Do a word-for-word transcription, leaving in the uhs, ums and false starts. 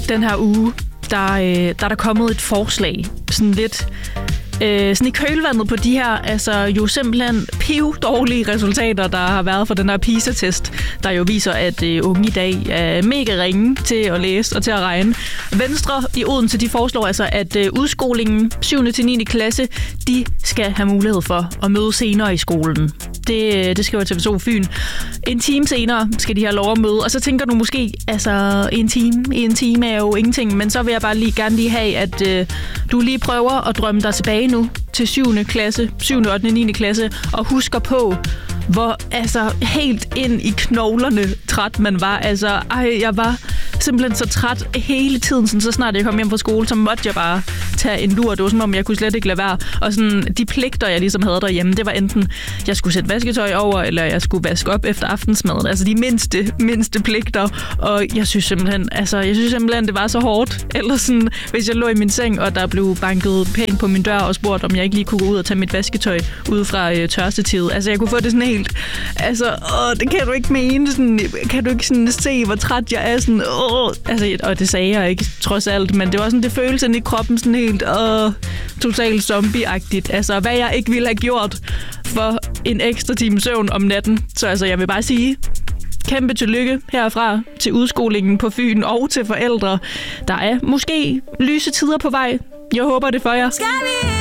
den her uge, der, øh, der er der kommet et forslag. Sådan lidt øh, sådan i kølvandet på de her altså jo simpelthen pivdårlige resultater, der har været for den her PISA-test, der jo viser, at øh, unge i dag er mega ringe til at læse og til at regne. Venstre i Odense, de foreslår altså, at øh, udskolingen syvende til niende klasse, de skal have mulighed for at møde senere i skolen. Det, det skriver T V to Fyn. En time senere skal de have lov at møde, og så tænker du måske, altså en time, en time er jo ingenting, men så vil jeg bare lige gerne lige have, at øh, du lige prøver at drømme dig tilbage nu til syvende klasse, syvende, ottende, niende klasse, og husker på, hvor altså helt ind i knoglerne træt man var. Altså, ej, jeg var simpelthen så træt hele tiden. Sådan, så snart jeg kom hjem fra skole, så måtte jeg bare tage en lur. Det var som om, jeg kunne slet ikke lade være. Og sådan, de pligter, jeg ligesom havde derhjemme, det var enten, jeg skulle sætte vasketøj over, eller jeg skulle vaske op efter aftensmaden. Altså de mindste, mindste pligter. Og jeg synes simpelthen, altså, jeg synes simpelthen, det var så hårdt. Eller sådan, hvis jeg lå i min seng, og der blev banket pænt på min dør og spurgt, om jeg ikke lige kunne gå ud og tage mit vasketøj ud fra øh, tørstetivet. Altså, jeg kunne få det sådan helt, altså, åh, det kan du ikke mene. Sådan, kan du ikke sådan se, hvor træt jeg er? Sådan, åh. Altså, og det sagde jeg ikke, trods alt, men det var sådan det følelse i kroppen, sådan helt åh, totalt zombie-agtigt. Altså, hvad jeg ikke ville have gjort for en ekstra time søvn om natten. Så altså, jeg vil bare sige, kæmpe tillykke herfra til udskolingen på Fyn og til forældre. Der er måske lyse tider på vej. Jeg håber det for jer.